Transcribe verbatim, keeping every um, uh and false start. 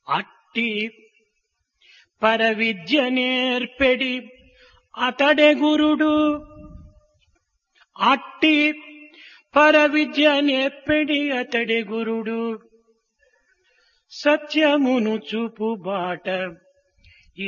అట్టి పరవిద్య నేర్పెడి అతడే గురుడు. అట్టి పరవిద్య నేర్పెడి అతడే గురుడు. సత్యమును చూపు బాట